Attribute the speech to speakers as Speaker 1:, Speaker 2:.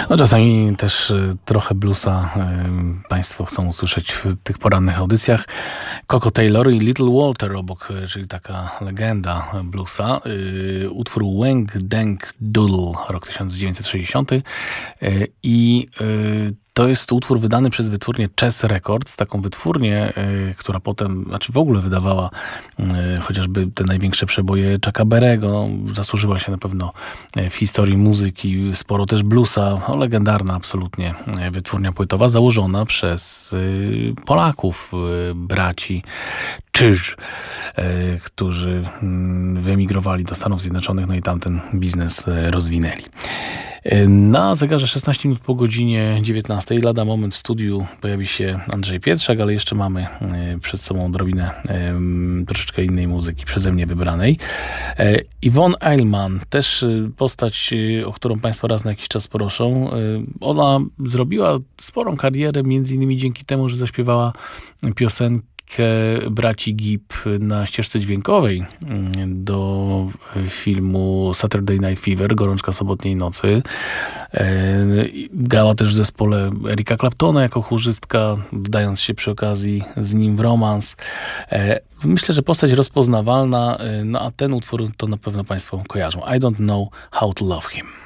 Speaker 1: No czasami też trochę bluesa Państwo chcą usłyszeć w tych porannych audycjach. Coco Taylor i Little Walter obok, czyli taka legenda bluesa. Utwór Wang Dang Doodle, rok 1960. I to jest utwór wydany przez wytwórnię Chess Records, taką wytwórnię, która potem, znaczy w ogóle wydawała chociażby te największe przeboje Chucka Berry'ego. Zasłużyła się na pewno w historii muzyki, sporo też bluesa. No, legendarna absolutnie wytwórnia płytowa, założona przez Polaków, braci Czyż, którzy wyemigrowali do Stanów Zjednoczonych, no i tamten biznes rozwinęli. Na zegarze 16 minut po godzinie 19. Lada moment w studiu pojawi się Andrzej Pietrzak, ale jeszcze mamy przed sobą odrobinę troszeczkę innej muzyki przeze mnie wybranej. Yvonne Eilman, też postać, o którą Państwo raz na jakiś czas proszą. Ona zrobiła sporą karierę, między innymi dzięki temu, że zaśpiewała piosenkę braci Gibb na ścieżce dźwiękowej do filmu Saturday Night Fever, Gorączka sobotniej nocy. Grała też w zespole Erika Claptona jako chórzystka, wdając się przy okazji z nim w romans. Myślę, że postać rozpoznawalna, no a ten utwór to na pewno Państwo kojarzą. I don't know how to love him.